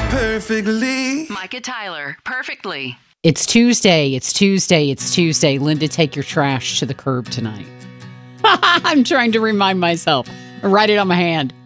perfectly. Micah Tyler, perfectly. It's Tuesday. It's Tuesday. It's Tuesday. Linda, take your trash to the curb tonight. I'm trying to remind myself. I write it on my hand.